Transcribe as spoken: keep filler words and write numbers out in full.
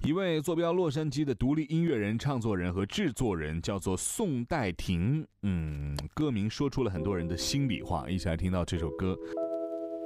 一位坐标洛杉矶的独立音乐人、唱作人和制作人叫做宋代婷。嗯，歌名说出了很多人的心里话，一起来听到这首歌。